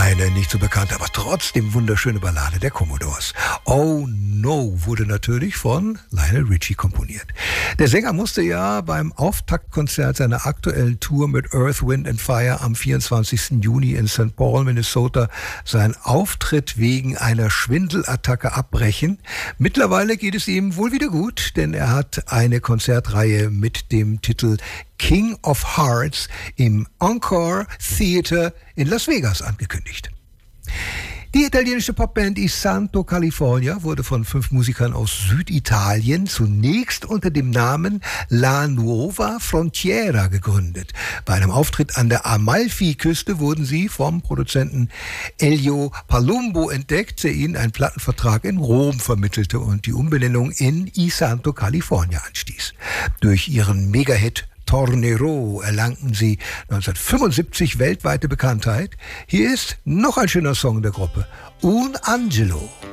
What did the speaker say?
Eine nicht so bekannte, aber trotzdem wunderschöne Ballade der Commodores. Oh No wurde natürlich von Lionel Richie komponiert. Der Sänger musste ja beim Auftaktkonzert seiner aktuellen Tour mit Earth, Wind and Fire am 24. Juni in St. Paul, Minnesota, seinen Auftritt wegen einer Schwindelattacke abbrechen. Mittlerweile geht es ihm wohl wieder gut, denn er hat eine Konzertreihe mit dem Titel King of Hearts im Encore Theater in Las Vegas angekündigt. Die italienische Popband I Santo California wurde von 5 Musikern aus Süditalien zunächst unter dem Namen La Nuova Frontiera gegründet. Bei einem Auftritt an der Amalfi-Küste wurden sie vom Produzenten Elio Palumbo entdeckt, der ihnen einen Plattenvertrag in Rom vermittelte und die Umbenennung in I Santo California anstieß. Durch ihren Megahit Tornerò erlangten sie 1975 weltweite Bekanntheit. Hier ist noch ein schöner Song der Gruppe, Un Angelo.